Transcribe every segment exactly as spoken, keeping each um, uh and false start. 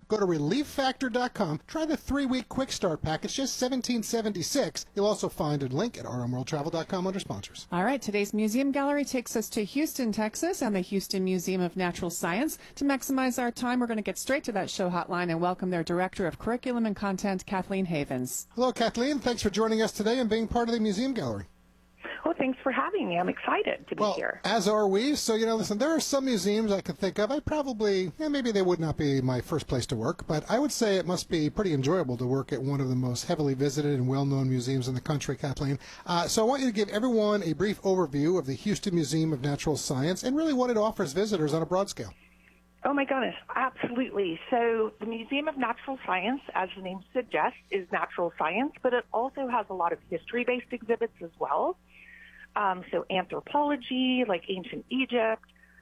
Go to relief factor dot com. Try the three-week quick start pack. It's just seventeen seventy-six. You'll also find a link at r m world travel dot com under sponsors. All right, today's museum gallery takes us to Houston, Texas, and the Houston Museum of Natural Science. To maximize our time, we're going to get straight to that show hotline and welcome their Director of Curriculum and Content, Kathleen Havens. Hello, Kathleen. Thanks for joining us today and being part of the museum gallery. Well, thanks for having me. I'm excited to be well, here. As are we. So, you know, listen, there are some museums I could think of. I probably, yeah, maybe they would not be my first place to work, but I would say it must be pretty enjoyable to work at one of the most heavily visited and well-known museums in the country, Kathleen. Uh, so I want you to give everyone a brief overview of the Houston Museum of Natural Science and really what it offers visitors on a broad scale. Oh, my goodness. Absolutely. So the Museum of Natural Science, as the name suggests, is natural science, but it also has a lot of history-based exhibits as well. Um, so anthropology, like ancient Egypt.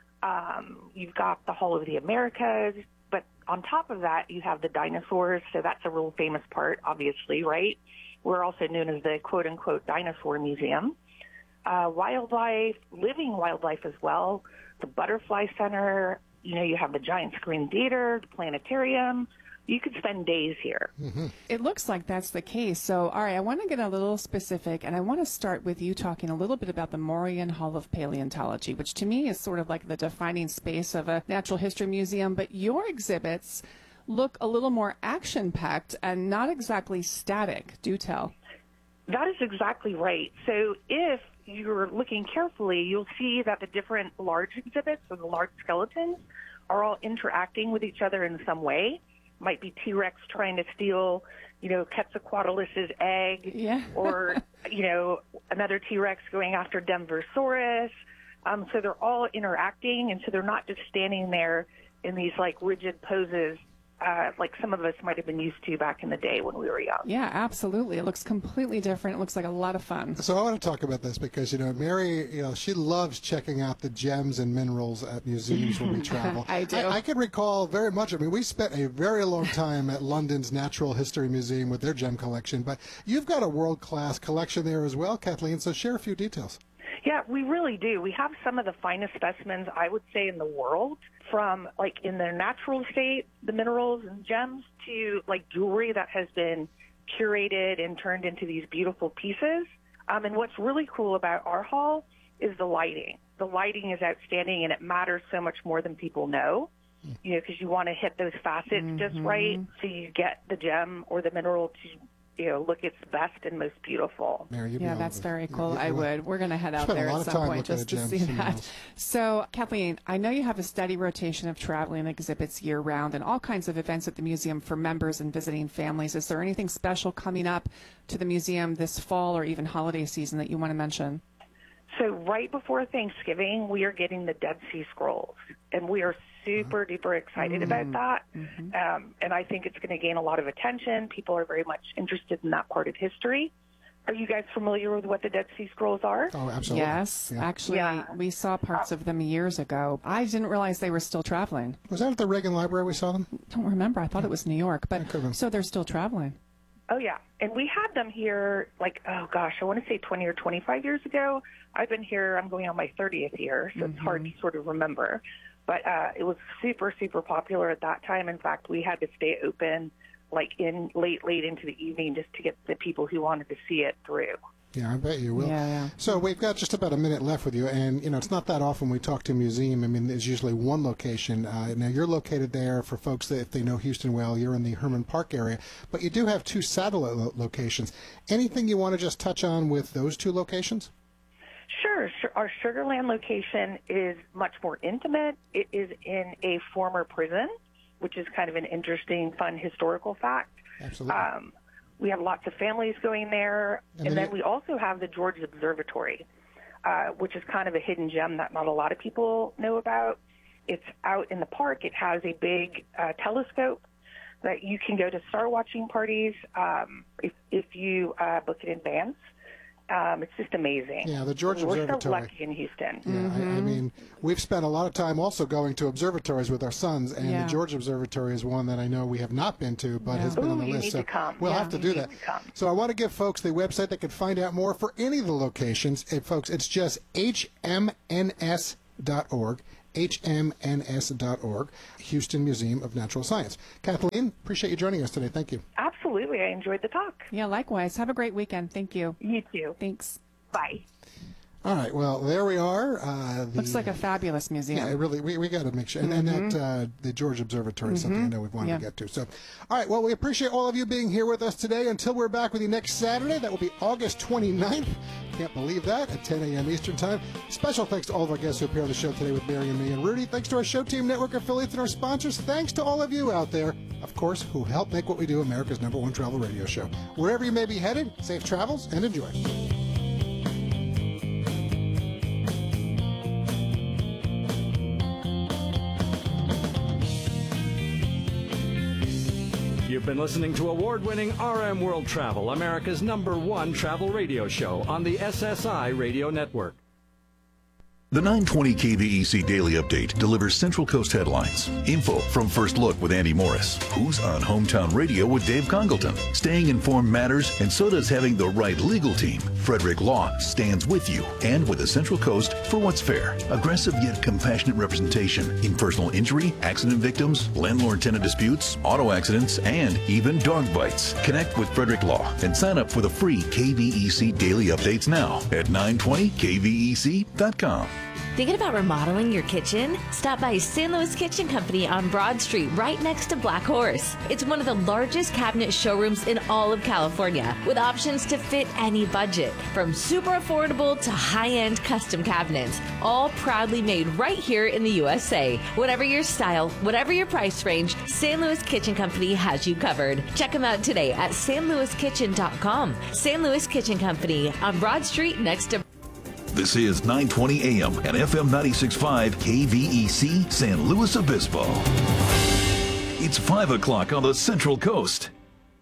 Um, you've got the Hall of the Americas. But on top of that, you have the dinosaurs. So that's a real famous part, obviously, right? We're also known as the quote-unquote dinosaur museum. Uh, wildlife, living wildlife as well. The Butterfly Center. You know, you have the giant screen theater, the planetarium. You could spend days here. Mm-hmm. It looks like that's the case. So, all right, I want to get a little specific, and I want to start with you talking a little bit about the Morean Hall of Paleontology, which to me is sort of like the defining space of a natural history museum. But your exhibits look a little more action-packed and not exactly static. Do tell. That is exactly right. So if you're looking carefully, you'll see that the different large exhibits or the large skeletons are all interacting with each other in some way. Might be T-Rex trying to steal, you know, Quetzalcoatlus's egg, yeah. or, you know, another T-Rex going after Denversaurus. Um, so they're all interacting, and so they're not just standing there in these, like, rigid poses uh, like some of us might have been used to back in the day when we were young. Yeah, absolutely. It looks completely different. It looks like a lot of fun. So I want to talk about this because, you know, Mary, you know, she loves checking out the gems and minerals at museums when we travel. I do. I, I can recall very much. I mean, we spent a very long time at London's Natural History Museum with their gem collection, but you've got a world-class collection there as well, Kathleen, so share a few details. Yeah, we really do. We have some of the finest specimens, I would say, in the world, from, like, in their natural state, the minerals and gems, to, like, jewelry that has been curated and turned into these beautiful pieces. Um, and what's really cool about our hall is the lighting. The lighting is outstanding, and it matters so much more than people know, you know, because you want to hit those facets mm-hmm. just right so you get the gem or the mineral to, you know, look its best and most beautiful. Mary, yeah, that's over. very cool. You, you, I would. We're going to head out there at some point just to see that. Else. So, Kathleen, I know you have a steady rotation of traveling exhibits year-round and all kinds of events at the museum for members and visiting families. Is there anything special coming up to the museum this fall or even holiday season that you want to mention? So right before Thanksgiving, we are getting the Dead Sea Scrolls, and we are super duper excited mm-hmm. about that. Mm-hmm. Um, and I think it's going to gain a lot of attention. People are very much interested in that part of history. Are you guys familiar with what the Dead Sea Scrolls are? Oh, absolutely. Yes. Yeah. Actually, yeah. we saw parts of them years ago. I didn't realize they were still traveling. Was that at the Reagan Library we saw them? Don't remember. I thought yeah. it was New York. But so they're still traveling. Oh, yeah. And we had them here, like, oh, gosh, I want to say twenty or twenty-five years ago. I've been here, I'm going on my thirtieth year, so mm-hmm. it's hard to sort of remember. But uh, it was super, super popular at that time. In fact, we had to stay open, like, in late, late into the evening just to get the people who wanted to see it through. Yeah, I bet you will. Yeah, yeah. So we've got just about a minute left with you, and, you know, it's not that often we talk to a museum. I mean, there's usually one location. Uh, now, you're located there for folks that, if they know Houston well, you're in the Herman Park area, but you do have two satellite lo- locations. Anything you want to just touch on with those two locations? Sure. Our Sugar Land location is much more intimate. It is in a former prison, which is kind of an interesting, fun historical fact. Absolutely. Um, We have lots of families going there. And, and then, then we also have the George Observatory, uh, which is kind of a hidden gem that not a lot of people know about. It's out in the park. It has a big uh, telescope that you can go to star watching parties um, if, if you uh, book it in advance. Um, it's just amazing. Yeah, the George We're Observatory. We're so lucky in Houston. Yeah, mm-hmm. I, I mean, we've spent a lot of time also going to observatories with our sons, and yeah. the George Observatory is one that I know we have not been to, but yeah. has been Ooh, on the you list. Need so to come. we'll yeah, have to do that. To so I want to give folks the website they can find out more for any of the locations. And folks, it's just H M N S dot org, H M N S dot org, Houston Museum of Natural Science. Kathleen, appreciate you joining us today. Thank you. Absolutely. I enjoyed the talk. Yeah, likewise. Have a great weekend. Thank you. You too. Thanks. Bye. All right, well, there we are. Uh, the, Looks like a fabulous museum. Yeah, it really, we, we got to make sure. And, Mm-hmm. and that, uh, the George Observatory is Mm-hmm. something I know we've wanted Yeah. to get to. So, all right, well, we appreciate all of you being here with us today. Until we're back with you next Saturday, that will be August twenty-ninth. Can't believe that, at ten a.m. Eastern Time. Special thanks to all of our guests who appear on the show today with Mary and me and Rudy. Thanks to our Show Team Network affiliates and our sponsors. Thanks to all of you out there, of course, who help make what we do America's number one travel radio show. Wherever you may be headed, safe travels and enjoy. You've been listening to award-winning R M World Travel, America's number one travel radio show on the S S I Radio Network. The nine twenty K V E C Daily Update delivers Central Coast headlines, info from First Look with Andy Morris, who's on Hometown Radio with Dave Congleton. Staying informed matters, and so does having the right legal team. Frederick Law stands with you and with the Central Coast for what's fair. Aggressive yet compassionate representation in personal injury, accident victims, landlord-tenant disputes, auto accidents, and even dog bites. Connect with Frederick Law and sign up for the free K V E C Daily Updates now at nine twenty K V E C dot com. Thinking about remodeling your kitchen? Stop by San Luis Kitchen Company on Broad Street, right next to Black Horse. It's one of the largest cabinet showrooms in all of California, with options to fit any budget, from super affordable to high-end custom cabinets, all proudly made right here in the U S A. Whatever your style, whatever your price range, San Luis Kitchen Company has you covered. Check them out today at san luis kitchen dot com. San Luis Kitchen Company on Broad Street next to... This is nine twenty a m and F M ninety-six point five K V E C San Luis Obispo. It's five o'clock on the Central Coast.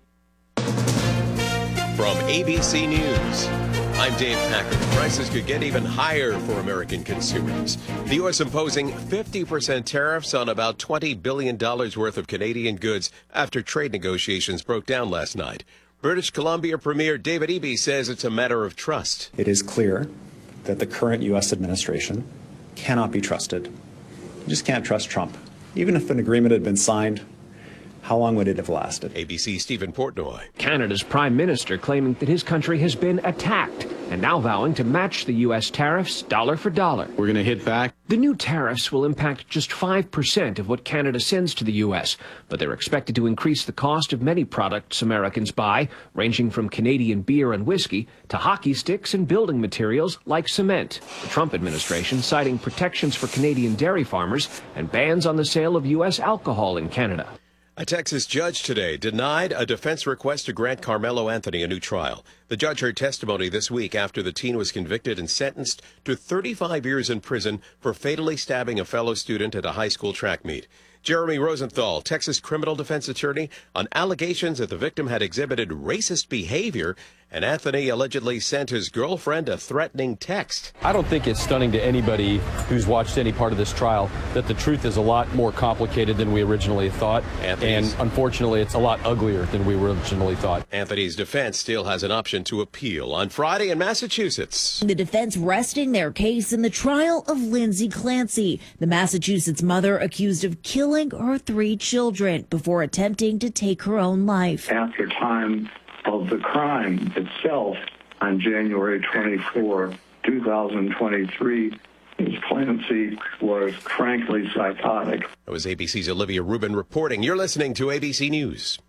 From A B C News, I'm Dave Packer. Prices could get even higher for American consumers. The U S imposing fifty percent tariffs on about twenty billion dollars worth of Canadian goods after trade negotiations broke down last night. British Columbia Premier David Eby says it's a matter of trust. It is clear that the current U S administration cannot be trusted. You just can't trust Trump. Even if an agreement had been signed, how long would it have lasted? A B C's Stephen Portnoy. Canada's Prime Minister claiming that his country has been attacked and now vowing to match the U S tariffs dollar for dollar. We're going to hit back. The new tariffs will impact just five percent of what Canada sends to the U S, but they're expected to increase the cost of many products Americans buy, ranging from Canadian beer and whiskey to hockey sticks and building materials like cement. The Trump administration citing protections for Canadian dairy farmers and bans on the sale of U S alcohol in Canada. A Texas judge today denied a defense request to grant Carmelo Anthony a new trial. The judge heard testimony this week after the teen was convicted and sentenced to thirty-five years in prison for fatally stabbing a fellow student at a high school track meet. Jeremy Rosenthal, Texas criminal defense attorney, on allegations that the victim had exhibited racist behavior and Anthony allegedly sent his girlfriend a threatening text. I don't think it's stunning to anybody who's watched any part of this trial that the truth is a lot more complicated than we originally thought. Anthony's, and unfortunately, it's a lot uglier than we originally thought. Anthony's defense still has an option to appeal on Friday in Massachusetts. The defense resting their case in the trial of Lindsay Clancy, the Massachusetts mother accused of killing her three children before attempting to take her own life. At the time of the crime itself, on January twenty-fourth, two thousand twenty-three, Miz Clancy was frankly psychotic. That was A B C's Olivia Rubin reporting. You're listening to A B C News.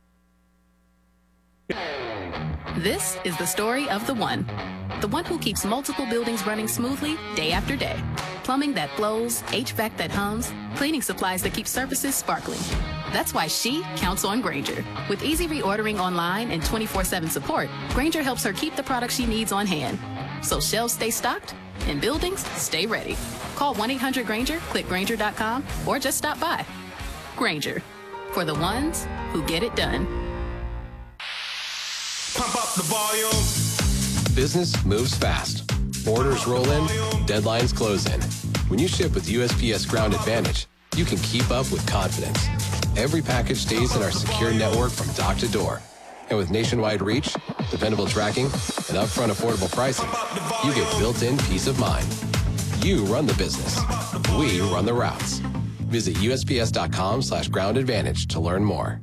This is the story of the one. The one who keeps multiple buildings running smoothly day after day. Plumbing that flows, H V A C that hums, cleaning supplies that keep surfaces sparkling. That's why she counts on Grainger. With easy reordering online and twenty-four seven support, Grainger helps her keep the products she needs on hand. So shelves stay stocked and buildings stay ready. Call one eight hundred Grainger, click Grainger dot com, or just stop by. Grainger, for the ones who get it done. Pump up the volume. Business moves fast. Orders roll in, deadlines close in. When you ship with U S P S Ground Advantage, you can keep up with confidence. Every package stays in our secure network from dock to door. And with nationwide reach, dependable tracking, and upfront affordable pricing, you get built-in peace of mind. You run the business. We run the routes. Visit U S P S dot com slash ground advantage to learn more.